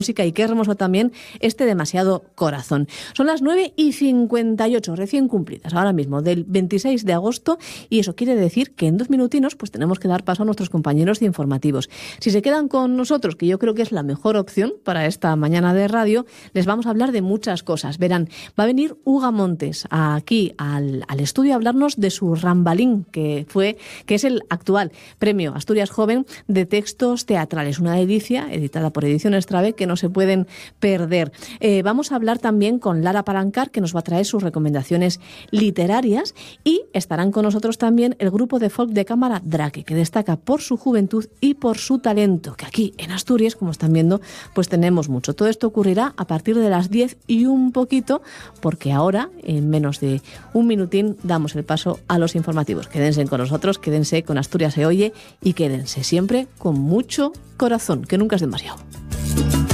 música, y qué hermoso también este Demasiado Corazón. Son las 9:58, recién cumplidas ahora mismo, del 26 de agosto, y eso quiere decir que en 2 minutinos pues tenemos que dar paso a nuestros compañeros de informativos. Si se quedan con nosotros, que yo creo que es la mejor opción para esta mañana de radio, les vamos a hablar de muchas cosas. Verán, va a venir Uga Montes aquí al estudio a hablarnos de su Rambalín, que es el actual Premio Asturias Joven de Textos Teatrales, una delicia editada por Ediciones Trave que no se pueden perder. Vamos a hablar también con Lara Palancar, que nos va a traer sus recomendaciones literarias, y estarán con nosotros también el grupo de folk de cámara Drake, que destaca por su juventud y por su talento, que aquí en Asturias, como están viendo, pues tenemos mucho. Todo esto ocurrirá a partir de las 10 y un poquito, porque ahora, en menos de un minutín, damos el paso a los informativos. Quédense con nosotros, quédense con Asturias se oye y quédense siempre con mucho corazón, que nunca es demasiado.